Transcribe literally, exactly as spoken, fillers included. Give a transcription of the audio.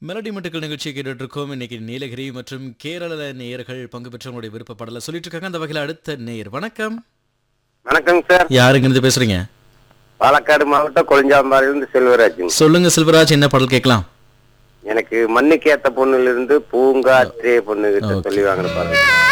Melody மட்டுக்கள் நிகழ்ச்சியை கேட்டுட்டு இருக்கோம். இன்னைக்கு நீலகிரி மற்றும் கேரள நேயர்கள் பங்கு பெற்றவங்களுடைய விருப்ப பாடலை சொல்லிட்டு இருக்காங்க. அந்த வகையில் அடுத்த நேயர் வணக்கம். வணக்கங்க சார். யாருங்க இருந்து பேசுறீங்க? பாலக்காடு மாவட்டம் கொளிஞ்சாம்பாறையிலிருந்து செல்வராஜுங்க. சொல்லுங்க செல்வராஜ், என்ன பாடல் கேட்கலாம்? எனக்கு மண்ணுக்கு ஏத்த பொண்ணுல இருந்து பூங்காற்றே பொண்ணு கிட்ட சொல்லி வாங்கின பாருங்க.